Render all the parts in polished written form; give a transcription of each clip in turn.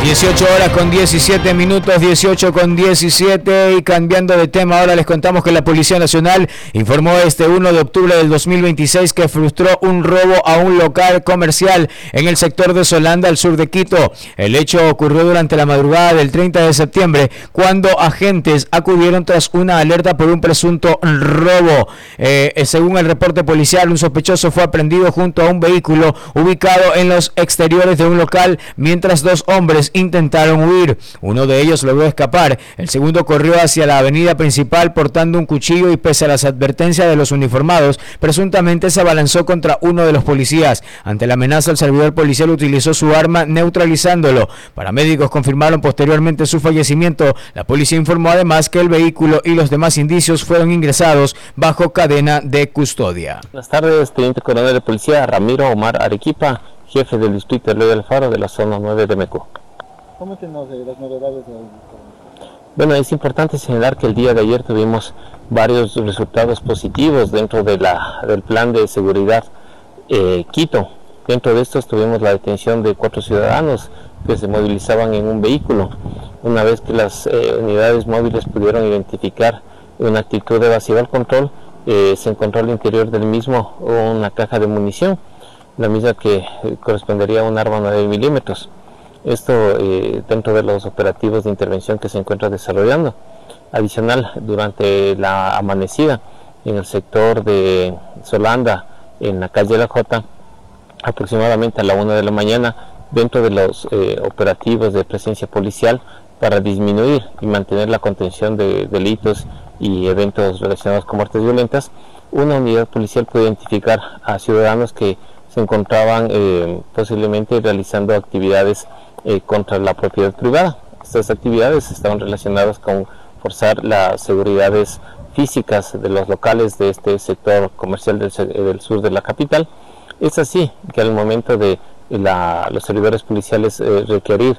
18 horas con 17 minutos, 18 con 17, y cambiando de tema, ahora les contamos que la Policía Nacional informó este 1 de octubre del 2026 que frustró un robo a un local comercial en el sector de Solanda, al sur de Quito. El hecho ocurrió durante la madrugada del 30 de septiembre, cuando agentes acudieron tras una alerta por un presunto robo. Según el reporte policial, un sospechoso fue aprehendido junto a un vehículo ubicado en los exteriores de un local, mientras dos hombres intentaron huir. Uno de ellos logró escapar. El segundo corrió hacia la avenida principal portando un cuchillo y, pese a las advertencias de los uniformados, presuntamente se abalanzó contra uno de los policías. Ante la amenaza, el servidor policial utilizó su arma neutralizándolo. Paramédicos confirmaron posteriormente su fallecimiento. La policía informó además que el vehículo y los demás indicios fueron ingresados bajo cadena de custodia. Buenas tardes, teniente coronel de policía Ramiro Omar Arequipa, jefe del distrito de Eloy Alfaro de la zona 9 de Meco. Coméntenos las novedades. Bueno, es importante señalar que el día de ayer tuvimos varios resultados positivos dentro de del plan de seguridad Quito. Dentro de estos tuvimos la detención de 4 ciudadanos que se movilizaban en un vehículo. Una vez que las unidades móviles pudieron identificar una actitud evasiva al control, se encontró al interior del mismo una caja de munición, la misma que correspondería a un arma 9 milímetros. Esto dentro de los operativos de intervención que se encuentra desarrollando. Adicional, durante la amanecida en el sector de Solanda, en la calle La Jota, aproximadamente a la 1 de la mañana, dentro de los operativos de presencia policial para disminuir y mantener la contención de delitos y eventos relacionados con muertes violentas, una unidad policial pudo identificar a ciudadanos que se encontraban posiblemente realizando actividades contra la propiedad privada. Estas actividades estaban relacionadas con forzar las seguridades físicas de los locales de este sector comercial del sur de la capital. Es así que al momento de los servidores policiales requerir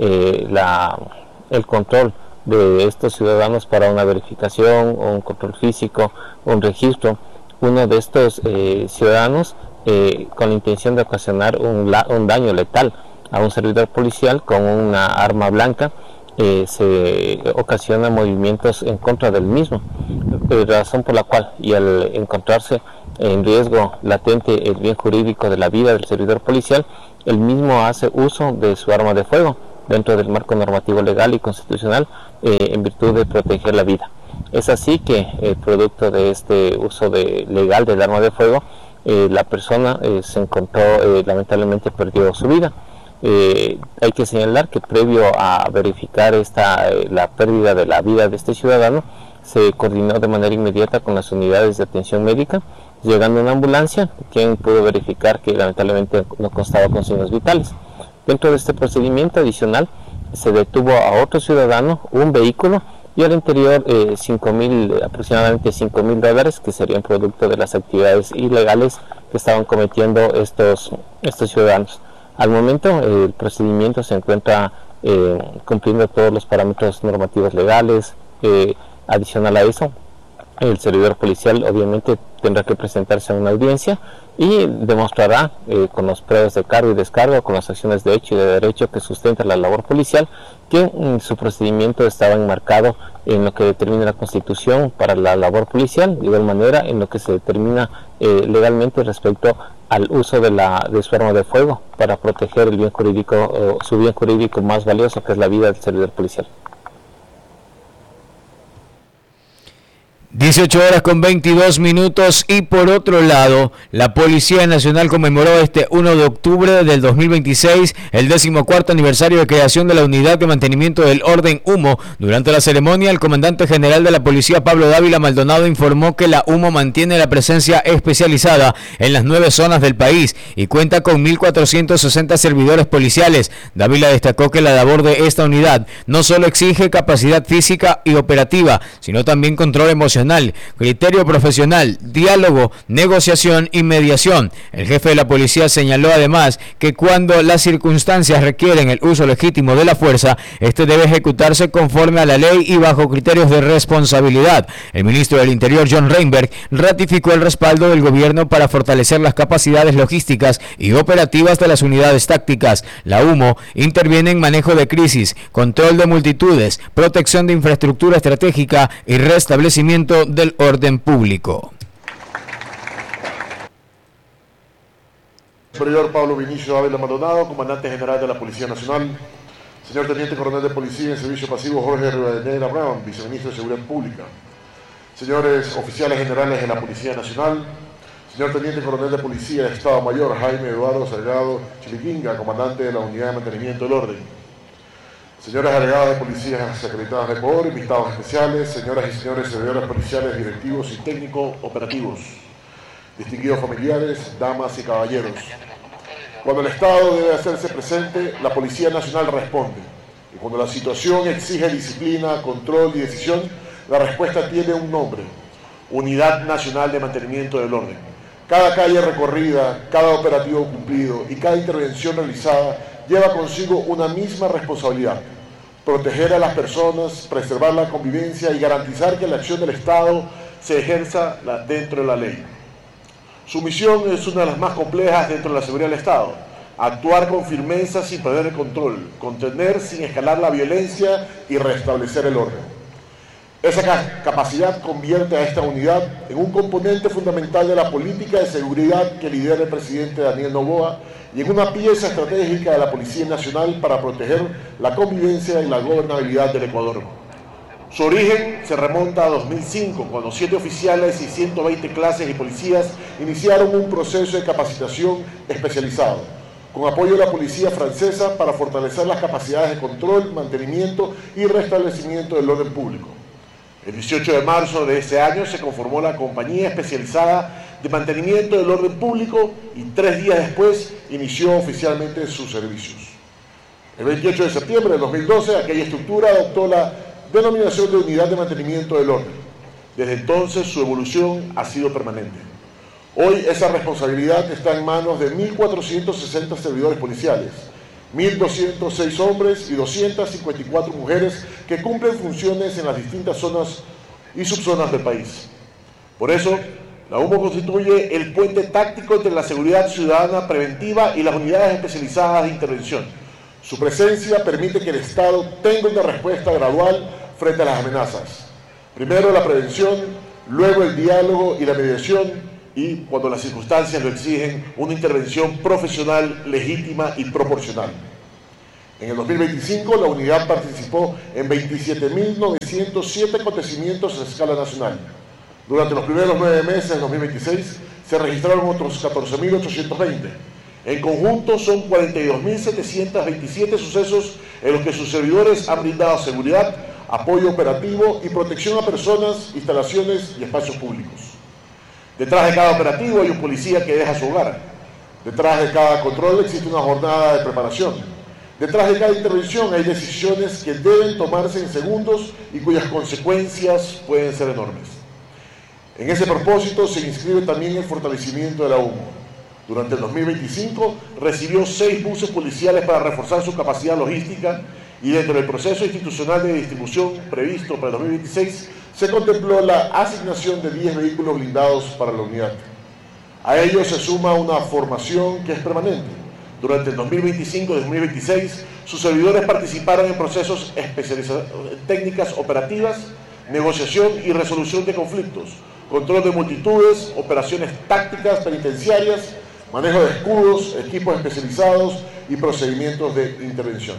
el control de estos ciudadanos para una verificación o un control físico o un registro, uno de estos ciudadanos con la intención de ocasionar un daño letal a un servidor policial con una arma blanca, se ocasiona movimientos en contra del mismo, razón por la cual, y al encontrarse en riesgo latente el bien jurídico de la vida del servidor policial, el mismo hace uso de su arma de fuego dentro del marco normativo legal y constitucional en virtud de proteger la vida. Es así que producto de este uso legal del arma de fuego, la persona se encontró, lamentablemente perdió su vida. Hay que señalar que previo a verificar la pérdida de la vida de este ciudadano, se coordinó de manera inmediata con las unidades de atención médica, llegando una ambulancia, quien pudo verificar que lamentablemente no constaba con signos vitales. Dentro de este procedimiento adicional, se detuvo a otro ciudadano, un vehículo, y al interior aproximadamente $5,000, que serían producto de las actividades ilegales que estaban cometiendo estos ciudadanos. Al momento, el procedimiento se encuentra cumpliendo todos los parámetros normativos legales. Adicional a eso, el servidor policial obviamente tendrá que presentarse a una audiencia y demostrará con las pruebas de cargo y descargo, con las acciones de hecho y de derecho que sustenta la labor policial, que su procedimiento estaba enmarcado en lo que determina la Constitución para la labor policial, de igual manera en lo que se determina legalmente respecto al uso de su arma de fuego para proteger el bien jurídico, su bien jurídico más valioso, que es la vida del servidor policial. 18 horas con 22 minutos, y por otro lado, la Policía Nacional conmemoró este 1 de octubre del 2026 el 14º aniversario de creación de la Unidad de Mantenimiento del Orden HUMO. Durante la ceremonia, el comandante general de la policía, Pablo Dávila Maldonado, informó que la HUMO mantiene la presencia especializada en las 9 zonas del país y cuenta con 1.460 servidores policiales. Dávila destacó que la labor de esta unidad no solo exige capacidad física y operativa, sino también control emocional Nacional: criterio profesional, diálogo, negociación y mediación. El jefe de la policía señaló además que cuando las circunstancias requieren el uso legítimo de la fuerza, este debe ejecutarse conforme a la ley y bajo criterios de responsabilidad. El ministro del Interior, John Reinberg, ratificó el respaldo del gobierno para fortalecer las capacidades logísticas y operativas de las unidades tácticas. La UMO interviene en manejo de crisis, control de multitudes, protección de infraestructura estratégica y restablecimiento del orden público. Superior Pablo Vinicio Ávila Maldonado, comandante general de la Policía Nacional. Señor Teniente Coronel de Policía en Servicio Pasivo Jorge Rivadeneira Brown, Viceministro de Seguridad Pública. Señores oficiales generales de la Policía Nacional. Señor Teniente Coronel de Policía de Estado Mayor Jaime Eduardo Salgado Chiliquinga, comandante de la Unidad de Mantenimiento del Orden. Señores agregados de policías acreditadas de Ecuador, invitados especiales, señoras y señores servidores policiales, directivos y técnicos operativos, distinguidos familiares, damas y caballeros. Cuando el Estado debe hacerse presente, la Policía Nacional responde. Y cuando la situación exige disciplina, control y decisión, la respuesta tiene un nombre: Unidad Nacional de Mantenimiento del Orden. Cada calle recorrida, cada operativo cumplido y cada intervención realizada lleva consigo una misma responsabilidad: proteger a las personas, preservar la convivencia y garantizar que la acción del Estado se ejerza dentro de la ley. Su misión es una de las más complejas dentro de la seguridad del Estado: actuar con firmeza sin perder el control, contener sin escalar la violencia y restablecer el orden. Esa capacidad convierte a esta unidad en un componente fundamental de la política de seguridad que lidera el presidente Daniel Noboa y en una pieza estratégica de la Policía Nacional para proteger la convivencia y la gobernabilidad del Ecuador. Su origen se remonta a 2005, cuando 7 oficiales y 120 clases y policías iniciaron un proceso de capacitación especializado, con apoyo de la policía francesa para fortalecer las capacidades de control, mantenimiento y restablecimiento del orden público. El 18 de marzo de ese año se conformó la Compañía Especializada de Mantenimiento del Orden Público y 3 días después inició oficialmente sus servicios. El 28 de septiembre de 2012, aquella estructura adoptó la denominación de Unidad de Mantenimiento del Orden. Desde entonces su evolución ha sido permanente. Hoy esa responsabilidad está en manos de 1.460 servidores policiales, 1.206 hombres y 254 mujeres que cumplen funciones en las distintas zonas y subzonas del país. Por eso, la UMO constituye el puente táctico entre la seguridad ciudadana preventiva y las unidades especializadas de intervención. Su presencia permite que el Estado tenga una respuesta gradual frente a las amenazas. Primero la prevención, luego el diálogo y la mediación y, cuando las circunstancias lo exigen, una intervención profesional, legítima y proporcional. En el 2025 la unidad participó en 27.907 acontecimientos a escala nacional. Durante los primeros 9 meses de 2026 se registraron otros 14.820. En conjunto son 42.727 sucesos en los que sus servidores han brindado seguridad, apoyo operativo y protección a personas, instalaciones y espacios públicos. Detrás de cada operativo hay un policía que deja su hogar. Detrás de cada control existe una jornada de preparación. Detrás de cada intervención hay decisiones que deben tomarse en segundos y cuyas consecuencias pueden ser enormes. En ese propósito se inscribe también el fortalecimiento de la UMO. Durante el 2025 recibió 6 buses policiales para reforzar su capacidad logística y dentro del proceso institucional de distribución previsto para el 2026 se contempló la asignación de 10 vehículos blindados para la unidad. A ello se suma una formación que es permanente. Durante el 2025-2026 sus servidores participaron en procesos especializados en técnicas operativas, negociación y resolución de conflictos, control de multitudes, operaciones tácticas penitenciarias, manejo de escudos, equipos especializados y procedimientos de intervención.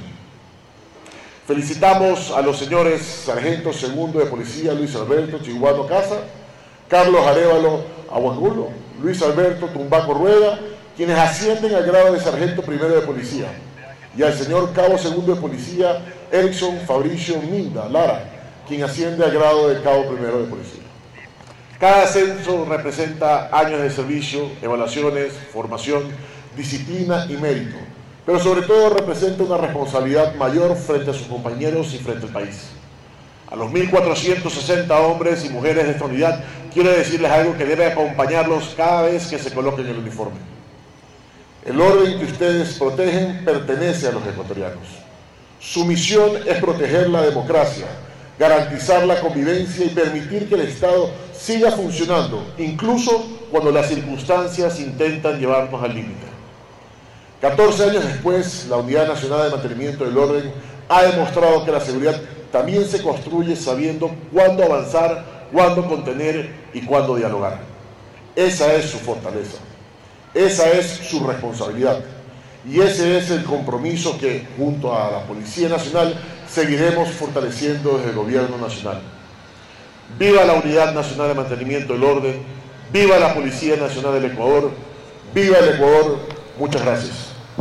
Felicitamos a los señores sargentos segundo de policía Luis Alberto Chiguano Casa, Carlos Arévalo Aguangulo, Luis Alberto Tumbaco Rueda, quienes ascienden al grado de sargento primero de policía, y al señor cabo segundo de policía Erickson Fabricio Minda Lara, quien asciende al grado de cabo primero de policía. Cada ascenso representa años de servicio, evaluaciones, formación, disciplina y mérito, pero sobre todo representa una responsabilidad mayor frente a sus compañeros y frente al país. A los 1.460 hombres y mujeres de esta unidad, quiero decirles algo que debe acompañarlos cada vez que se coloquen el uniforme. El orden que ustedes protegen pertenece a los ecuatorianos. Su misión es proteger la democracia, garantizar la convivencia y permitir que el Estado siga funcionando, incluso cuando las circunstancias intentan llevarnos al límite. 14 años después, la Unidad Nacional de Mantenimiento del Orden ha demostrado que la seguridad también se construye sabiendo cuándo avanzar, cuándo contener y cuándo dialogar. Esa es su fortaleza, esa es su responsabilidad y ese es el compromiso que, junto a la Policía Nacional, seguiremos fortaleciendo desde el Gobierno Nacional. ¡Viva la Unidad Nacional de Mantenimiento del Orden! ¡Viva la Policía Nacional del Ecuador! ¡Viva el Ecuador! Muchas gracias.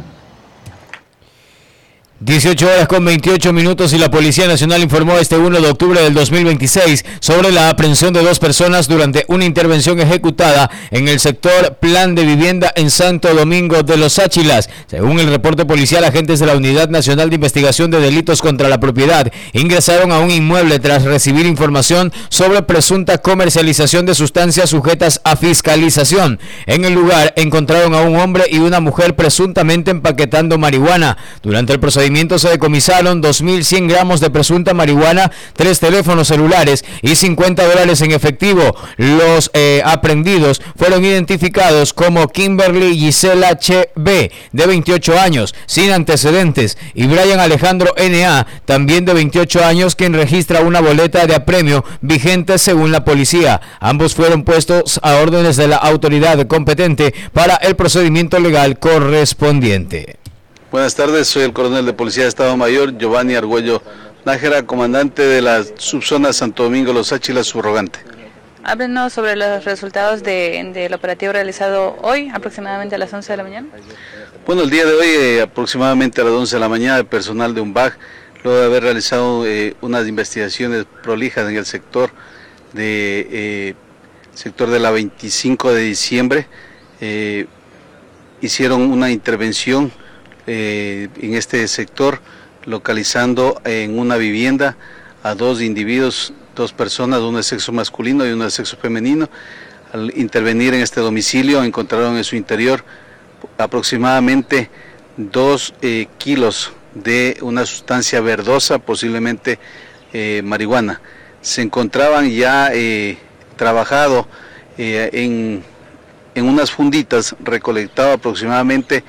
18 horas con 28 minutos y la Policía Nacional informó este 1 de octubre del 2026 sobre la aprehensión de 2 personas durante una intervención ejecutada en el sector Plan de Vivienda en Santo Domingo de los Áchilas. Según el reporte policial, agentes de la Unidad Nacional de Investigación de Delitos contra la Propiedad ingresaron a un inmueble tras recibir información sobre presunta comercialización de sustancias sujetas a fiscalización. En el lugar encontraron a un hombre y una mujer presuntamente empaquetando marihuana. Durante el procedimiento se decomisaron 2.100 gramos de presunta marihuana, 3 teléfonos celulares y $50 en efectivo. Los aprehendidos fueron identificados como Kimberly Gisela Che B, de 28 años, sin antecedentes, y Brian Alejandro N.A., también de 28 años, quien registra una boleta de apremio vigente según la policía. Ambos fueron puestos a órdenes de la autoridad competente para el procedimiento legal correspondiente. Buenas tardes, soy el coronel de Policía de Estado Mayor, Giovanni Argüello Nájera, comandante de la subzona Santo Domingo Los Áchilas, subrogante. Háblenos sobre los resultados del operativo realizado hoy, aproximadamente a las 11 de la mañana. Bueno, el día de hoy, aproximadamente a las 11 de la mañana, el personal de UNBAG, luego de haber realizado unas investigaciones prolijas en el sector de la 25 de diciembre, hicieron una intervención en este sector, localizando en una vivienda a 2 individuos, 2 personas, uno de sexo masculino y uno de sexo femenino. Al intervenir en este domicilio encontraron en su interior aproximadamente 2 kilos de una sustancia verdosa, posiblemente marihuana. Se encontraban ya trabajado en unas funditas, recolectado aproximadamente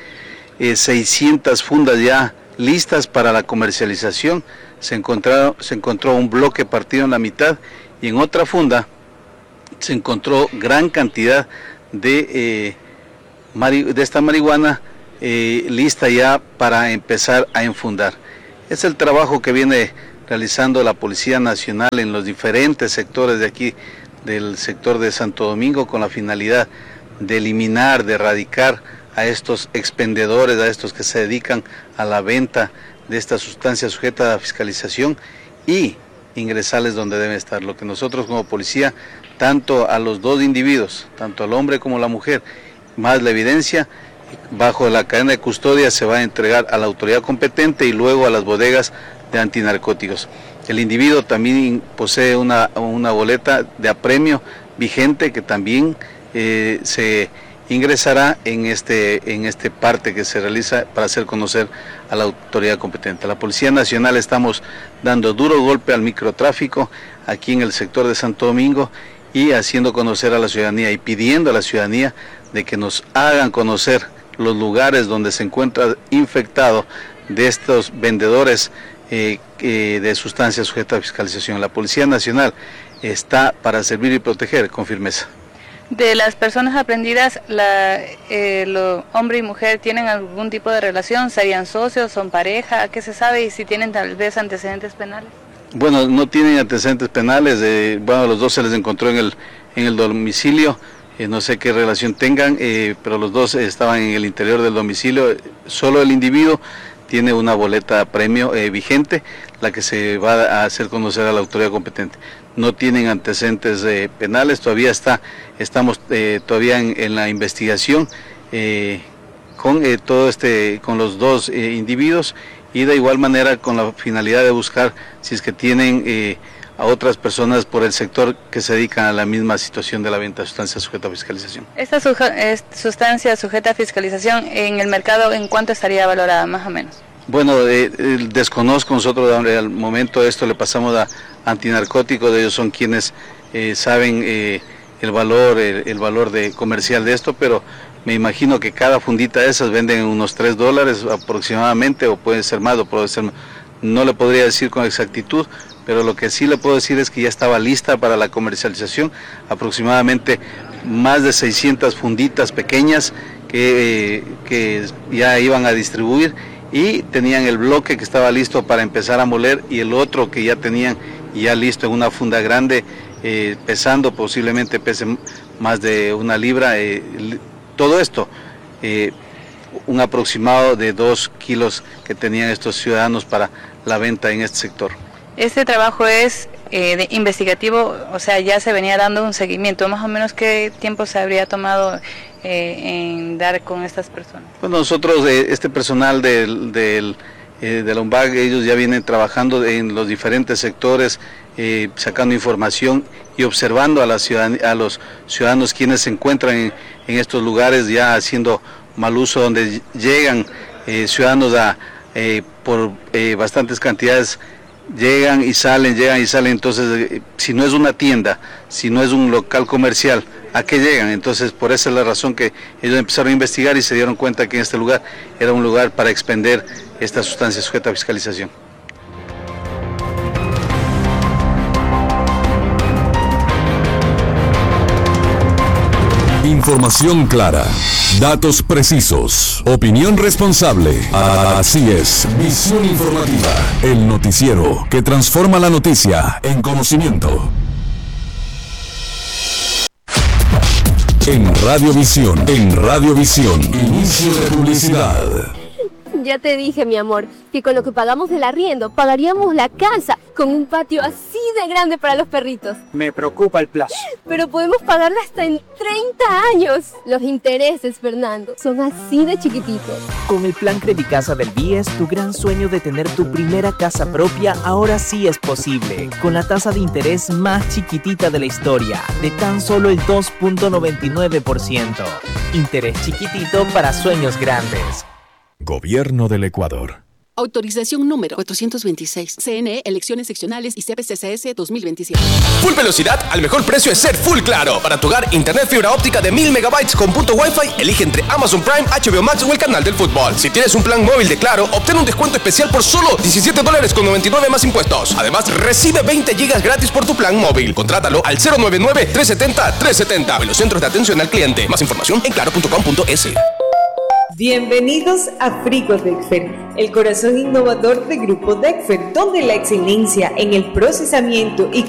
600 fundas ya listas para la comercialización. Se encontró un bloque partido en la mitad y en otra funda se encontró gran cantidad de esta marihuana lista ya para empezar a enfundar. Es el trabajo que viene realizando la Policía Nacional en los diferentes sectores de aquí, del sector de Santo Domingo, con la finalidad de eliminar, de erradicar a estos expendedores, a estos que se dedican a la venta de esta sustancia sujeta a fiscalización y ingresarles donde deben estar. Lo que nosotros como policía, tanto a los 2 individuos, tanto al hombre como a la mujer, más la evidencia, bajo la cadena de custodia se va a entregar a la autoridad competente y luego a las bodegas de antinarcóticos. El individuo también posee una boleta de apremio vigente que también se ingresará en este parte que se realiza para hacer conocer a la autoridad competente. La Policía Nacional estamos dando duro golpe al microtráfico aquí en el sector de Santo Domingo y haciendo conocer a la ciudadanía y pidiendo a la ciudadanía de que nos hagan conocer los lugares donde se encuentra infectado de estos vendedores de sustancias sujetas a fiscalización. La Policía Nacional está para servir y proteger con firmeza. De las personas aprehendidas, hombre y mujer, ¿tienen algún tipo de relación? ¿Serían socios? ¿Son pareja? ¿Qué se sabe? Y si tienen tal vez antecedentes penales. Bueno, no tienen antecedentes penales. Bueno, los 2 se les encontró en el domicilio. No sé qué relación tengan, pero los 2 estaban en el interior del domicilio. Solo el individuo tiene una boleta premio vigente, la que se va a hacer conocer a la autoridad competente. No tienen antecedentes penales, estamos todavía en la investigación con los 2 individuos y de igual manera con la finalidad de buscar si es que tienen a otras personas por el sector que se dedican a la misma situación de la venta de sustancias sujetas a fiscalización. ¿Esta sustancia sujeta a fiscalización en el mercado en cuánto estaría valorada más o menos? Bueno, desconozco, nosotros al momento esto le pasamos a antinarcóticos, ellos son quienes saben el valor de comercial de esto, pero me imagino que cada fundita de esas venden unos $3 aproximadamente, o puede ser más, o puede ser, no le podría decir con exactitud, pero lo que sí le puedo decir es que ya estaba lista para la comercialización, aproximadamente más de 600 funditas pequeñas que ya iban a distribuir, y tenían el bloque que estaba listo para empezar a moler, y el otro que ya tenían ya listo en una funda grande, pesando, posiblemente pese más de 1 libra, todo esto, un aproximado de 2 kilos que tenían estos ciudadanos para la venta en este sector. Este trabajo es investigativo, o sea, ya se venía dando un seguimiento. Más o menos, ¿qué tiempo se habría tomado en dar con estas personas? Bueno, nosotros, este personal de la UNBAC, ellos ya vienen trabajando en los diferentes sectores, sacando información y observando a los ciudadanos quienes se encuentran en estos lugares, ya haciendo mal uso, donde llegan ciudadanos por bastantes cantidades, llegan y salen, entonces si no es una tienda, si no es un local comercial, ¿a qué llegan? Entonces por esa es la razón que ellos empezaron a investigar y se dieron cuenta que en este lugar era un lugar para expender esta sustancia sujeta a fiscalización. Información clara, datos precisos, opinión responsable. Así es, Visión Informativa, el noticiero que transforma la noticia en conocimiento. En Radiovisión, inicio de publicidad. Ya te dije, mi amor, que con lo que pagamos del arriendo, pagaríamos la casa con un patio así de grande para los perritos. Me preocupa el plazo. Pero podemos pagarla hasta en 30 años. Los intereses, Fernando, son así de chiquititos. Con el plan Credicasa del BIES, tu gran sueño de tener tu primera casa propia ahora sí es posible. Con la tasa de interés más chiquitita de la historia, de tan solo el 2.99%. Interés chiquitito para sueños grandes. Gobierno del Ecuador. Autorización número 426. CNE, Elecciones Seccionales y CPCCS 2027. Full velocidad al mejor precio es ser Full Claro. Para tu hogar, internet fibra óptica de 1000 megabytes con punto Wi-Fi. Elige entre Amazon Prime, HBO Max o el canal del fútbol. Si tienes un plan móvil de Claro, obtén un descuento especial por solo $17.99 más impuestos. Además, recibe 20 gigas gratis por tu plan móvil. Contrátalo al 099-370-370. Velocentros de atención al cliente. Más información en claro.com.es. Bienvenidos a Frigo Dexfer, el corazón innovador de Grupo Dexfer, donde la excelencia en el procesamiento y